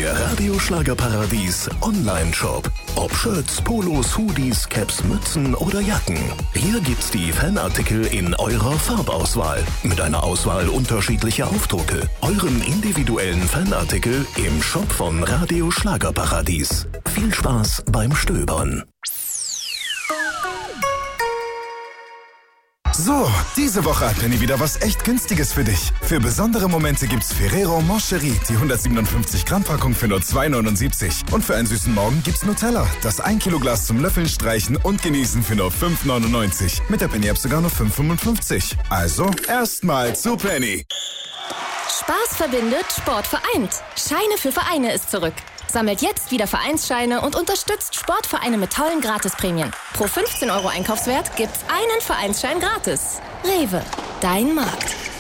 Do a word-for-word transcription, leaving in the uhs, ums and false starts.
Der Radio Schlagerparadies Online-Shop. Ob Shirts, Polos, Hoodies, Caps, Mützen oder Jacken. Hier gibt's die Fanartikel in eurer Farbauswahl. Mit einer Auswahl unterschiedlicher Aufdrucke. Euren individuellen Fanartikel im Shop von Radio Schlagerparadies. Viel Spaß beim Stöbern. So, diese Woche hat Penny wieder was echt Günstiges für dich. Für besondere Momente gibt's Ferrero Moncherie, die hundertsiebenundfünfzig Gramm Packung für nur zwei neunundsiebzig. Und für einen süßen Morgen gibt's Nutella, das ein Kilo Glas zum Löffeln, Streichen und Genießen für nur fünf neunundneunzig. Mit der Penny-App sogar nur fünf fünfundfünfzig. Also, erstmal zu Penny. Spaß verbindet, Sport vereint. Scheine für Vereine ist zurück. Sammelt jetzt wieder Vereinsscheine und unterstützt Sportvereine mit tollen Gratisprämien. Pro fünfzehn Euro Einkaufswert gibt's einen Vereinsschein gratis. Rewe, dein Markt.